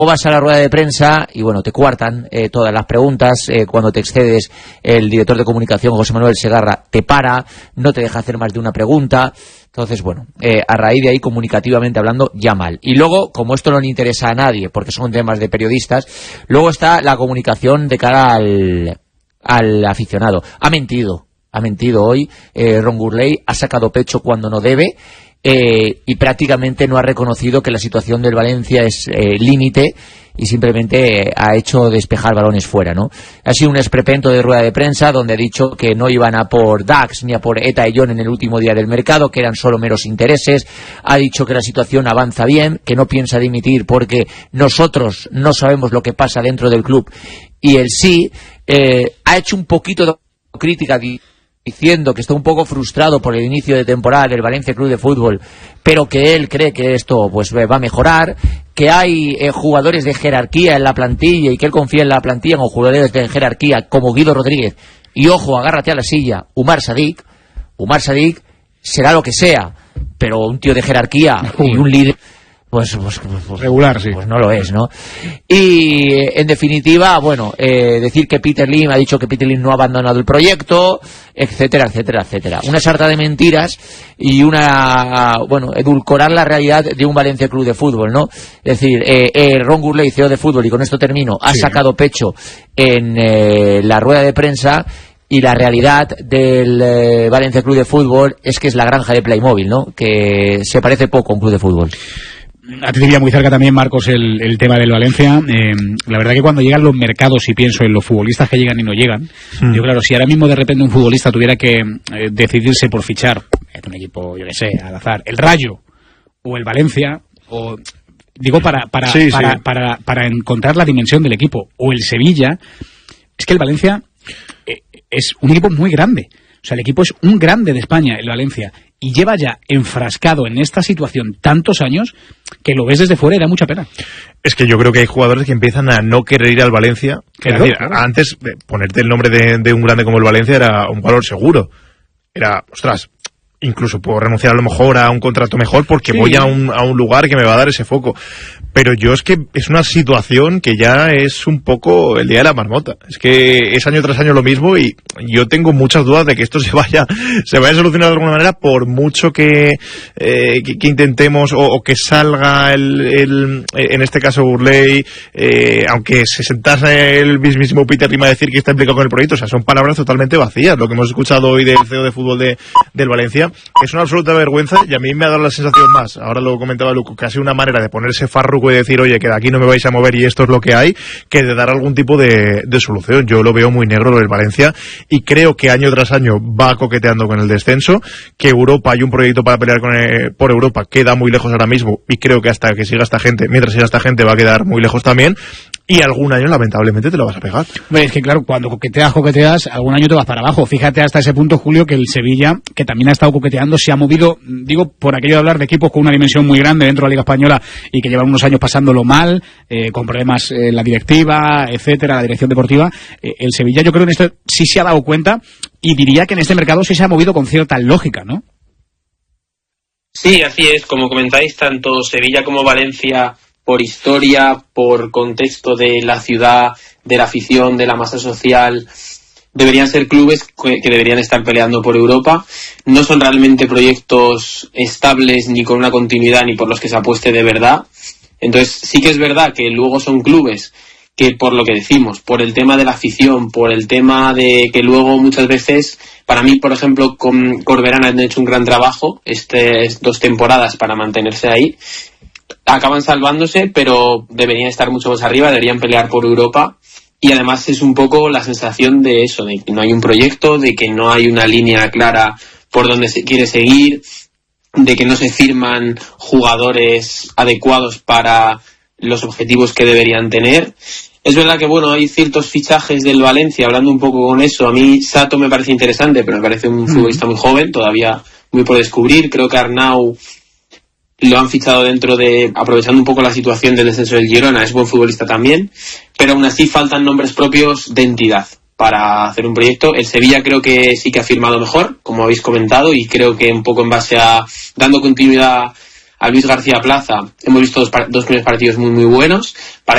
vas a la rueda de prensa y bueno, te cuartan todas las preguntas, cuando te excedes el director de comunicación José Manuel Segarra te para, no te deja hacer más de una pregunta. Entonces bueno, a raíz de ahí, comunicativamente hablando, ya mal. Y luego, como esto no le interesa a nadie porque son temas de periodistas, luego está la comunicación de cara al aficionado. Ha mentido hoy Ron Gurley, ha sacado pecho cuando no debe. Y prácticamente no ha reconocido que la situación del Valencia es límite y simplemente ha hecho despejar balones fuera, ¿no? Ha sido un esperpento de rueda de prensa donde ha dicho que no iban a por Dax ni a por Eta y John en el último día del mercado, que eran solo meros intereses. Ha dicho que la situación avanza bien, que no piensa dimitir porque nosotros no sabemos lo que pasa dentro del club y él sí. Ha hecho un poquito de crítica diciendo que está un poco frustrado por el inicio de temporada del Valencia Club de Fútbol, pero que él cree que esto pues va a mejorar, que hay jugadores de jerarquía en la plantilla y que él confía en la plantilla con jugadores de jerarquía como Guido Rodríguez y, ojo, agárrate a la silla, Umar Sadik será lo que sea, pero un tío de jerarquía y un líder pues regular, sí. Pues no lo es, ¿no? Y en definitiva, bueno, decir que Peter Lim ha dicho que Peter Lim no ha abandonado el proyecto, etcétera, etcétera, etcétera. Una sarta de mentiras y edulcorar la realidad de un Valencia Club de Fútbol, ¿no? Es decir, Ron Gurley, CEO de fútbol, y con esto termino, ha sacado pecho en la rueda de prensa. Y la realidad del Valencia Club de Fútbol es que es la granja de Playmobil, ¿no? Que se parece poco a un club de fútbol. A ti te pilla muy cerca también, Marcos, el tema del Valencia. La verdad que cuando llegan los mercados y pienso en los futbolistas que llegan y no llegan, yo claro, si ahora mismo de repente un futbolista tuviera que decidirse por fichar un equipo, yo que sé, al azar, el Rayo o el Valencia, o digo para encontrar la dimensión del equipo, o el Sevilla, es que el Valencia es un equipo muy grande. O sea, el equipo es un grande de España, el Valencia, y lleva ya enfrascado en esta situación tantos años que lo ves desde fuera y da mucha pena. Es que yo creo que hay jugadores que empiezan a no querer ir al Valencia. Claro, es decir, antes ponerte el nombre de un grande como el Valencia era un valor seguro. Era, ostras, incluso puedo renunciar a lo mejor a un contrato mejor porque voy a un lugar que me va a dar ese foco. Pero yo es que es una situación que ya es un poco el día de la marmota. Es que es año tras año lo mismo y yo tengo muchas dudas de que esto se vaya a solucionar de alguna manera, por mucho que intentemos o que salga en este caso Gurley, aunque se sentase el mismísimo Peter Lim a decir que está implicado con el proyecto. O sea, son palabras totalmente vacías. Lo que hemos escuchado hoy del CEO de fútbol del Valencia es una absoluta vergüenza, y a mí me ha dado la sensación más, ahora lo comentaba Luco, que ha sido una manera de ponerse farruco y decir, oye, que de aquí no me vais a mover y esto es lo que hay, que de dar algún tipo de solución. Yo lo veo muy negro lo del Valencia y creo que año tras año va coqueteando con el descenso, que Europa, hay un proyecto para pelear por Europa, queda muy lejos ahora mismo, y creo que hasta que siga esta gente, mientras siga esta gente, va a quedar muy lejos también. Y algún año, lamentablemente, te lo vas a pegar. Es que claro, cuando coqueteas, algún año te vas para abajo. Fíjate hasta ese punto, Julio, que el Sevilla, que también ha estado coqueteando, se ha movido, digo, por aquello de hablar de equipos con una dimensión muy grande dentro de la Liga Española y que llevan unos años pasándolo mal, con problemas en la directiva, etcétera, la dirección deportiva. El Sevilla, yo creo que en esto sí se ha dado cuenta, y diría que en este mercado sí se ha movido con cierta lógica, ¿no? Sí, así es. Como comentáis, tanto Sevilla como Valencia, por historia, por contexto de la ciudad, de la afición, de la masa social, deberían ser clubes que deberían estar peleando por Europa. No son realmente proyectos estables ni con una continuidad ni por los que se apueste de verdad. Entonces sí que es verdad que luego son clubes que, por lo que decimos, por el tema de la afición, por el tema de que luego muchas veces, para mí, por ejemplo, con Corberán han hecho un gran trabajo 2 temporadas para mantenerse ahí. Acaban salvándose, pero deberían estar mucho más arriba, deberían pelear por Europa, y además es un poco la sensación de eso, de que no hay un proyecto, de que no hay una línea clara por donde se quiere seguir, de que no se firman jugadores adecuados para los objetivos que deberían tener. Es verdad que bueno, hay ciertos fichajes del Valencia, hablando un poco con eso. A mí Sato me parece interesante, pero me parece un futbolista muy joven, todavía muy por descubrir. Creo que Arnau lo han fichado aprovechando un poco la situación del descenso del Girona, es buen futbolista también, pero aún así faltan nombres propios de entidad para hacer un proyecto. El Sevilla creo que sí que ha firmado mejor, como habéis comentado, y creo que un poco en base a dando continuidad a Luis García Plaza, hemos visto dos primeros partidos muy muy buenos.